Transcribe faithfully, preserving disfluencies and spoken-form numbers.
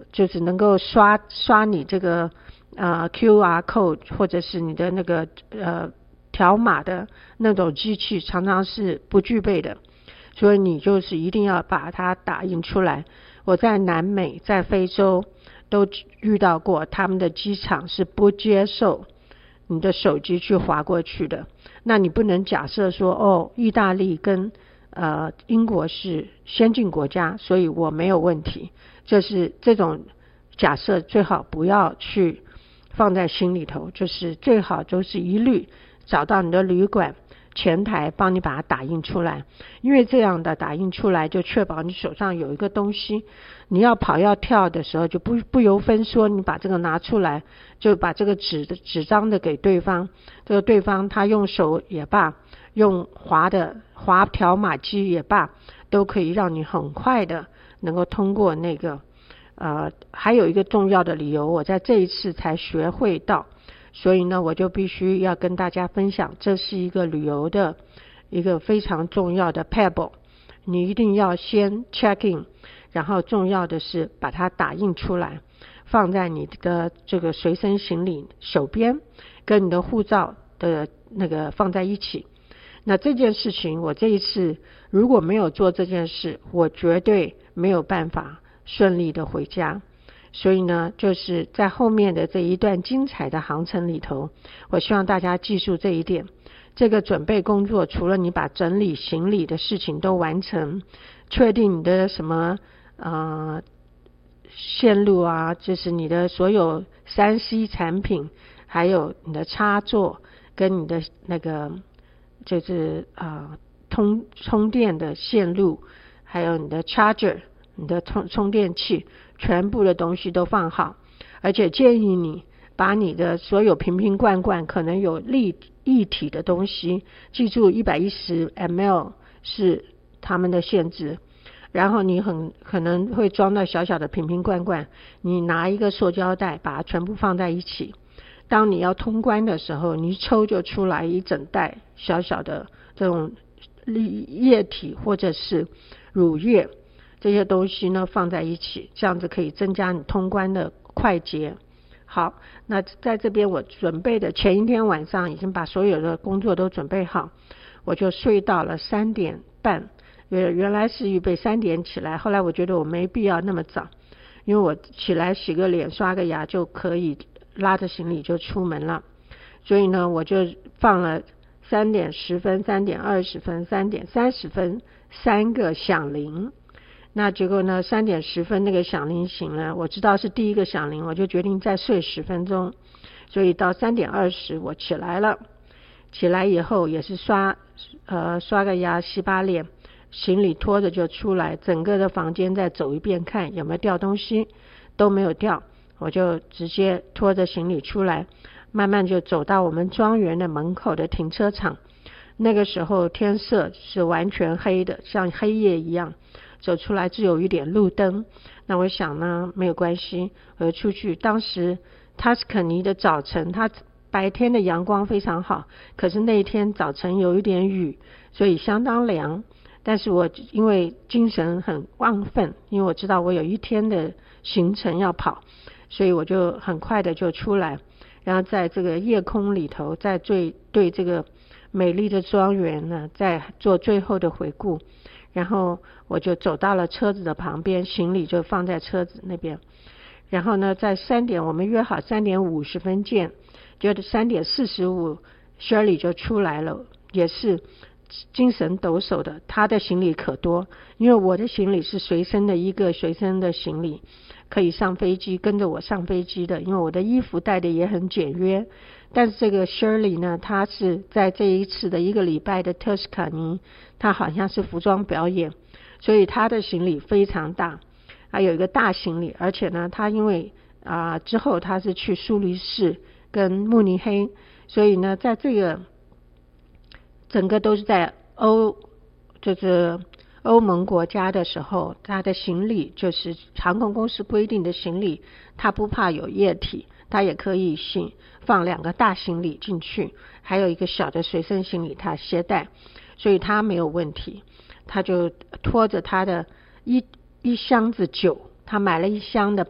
就是能够刷刷你这个呃 Q R code 或者是你的那个呃条码的那种机器常常是不具备的，所以你就是一定要把它打印出来。我在南美在非洲都遇到过，他们的机场是不接受你的手机去滑过去的。那你不能假设说哦，意大利跟呃英国是先进国家，所以我没有问题，这是这种假设最好不要去放在心里头，就是最好就是一律找到你的旅馆前台帮你把它打印出来，因为这样的打印出来就确保你手上有一个东西，你要跑要跳的时候就不不由分说，你把这个拿出来，就把这个纸的纸张的给对方，这个对方他用手也罢，用滑的滑条码机也罢，都可以让你很快的能够通过那个呃，还有一个重要的理由，我在这一次才学会到，所以呢，我就必须要跟大家分享，这是一个旅游的一个非常重要的 pebble， 你一定要先 check in， 然后重要的是把它打印出来，放在你的这个随身行李手边，跟你的护照的那个放在一起。那这件事情，我这一次如果没有做这件事，我绝对没有办法顺利的回家。所以呢，就是在后面的这一段精彩的航程里头，我希望大家记住这一点。这个准备工作，除了你把整理行李的事情都完成，确定你的什么呃线路啊，就是你的所有 三 C 产品，还有你的插座跟你的那个就是呃通充电的线路，还有你的 charger， 你的充充电器，全部的东西都放好。而且建议你把你的所有瓶瓶罐罐可能有立液体的东西，记住一百一十 毫升 是他们的限制，然后你很可能会装到小小的瓶瓶罐罐，你拿一个塑胶袋把它全部放在一起，当你要通关的时候，你一抽就出来一整袋小小的这种液体或者是乳液，这些东西呢放在一起，这样子可以增加你通关的快捷。好，那在这边我准备的前一天晚上已经把所有的工作都准备好，我就睡到了三点半，原来是预备三点起来，后来我觉得我没必要那么早，因为我起来洗个脸刷个牙就可以拉着行李就出门了，所以呢我就放了三点十分、三点二十分、三点三十分三个响铃。那结果呢三点十分那个响铃醒了，我知道是第一个响铃，我就决定再睡十分钟，所以到三点二十我起来了。起来以后也是刷呃刷个牙洗把脸，行李拖着就出来，整个的房间再走一遍看有没有掉东西，都没有掉，我就直接拖着行李出来，慢慢就走到我们庄园的门口的停车场。那个时候天色是完全黑的，像黑夜一样，走出来只有一点路灯。那我想呢没有关系，我就出去。当时塔斯肯尼的早晨，它白天的阳光非常好，可是那一天早晨有一点雨，所以相当凉。但是我因为精神很旺盛，因为我知道我有一天的行程要跑，所以我就很快的就出来，然后在这个夜空里头，在最对这个美丽的庄园呢在做最后的回顾。然后我就走到了车子的旁边，行李就放在车子那边。然后呢在三点，我们约好三点五十分见，觉得三点四十五 Shirley 就出来了，也是精神抖擞的。他的行李可多，因为我的行李是随身的一个随身的行李，可以上飞机，跟着我上飞机的，因为我的衣服带的也很简约。但是这个 Shirley 呢，他是在这一次的一个礼拜的特斯卡尼，他好像是服装表演，所以他的行李非常大，还有一个大行李。而且呢他因为啊、呃、之后他是去苏黎世跟慕尼黑，所以呢在这个整个都是在欧就是欧盟国家的时候，他的行李就是航空公司规定的行李，他不怕有液体，他也可以放两个大行李进去，还有一个小的随身行李他携带，所以他没有问题。他就拖着他的一一箱子酒，他买了一箱的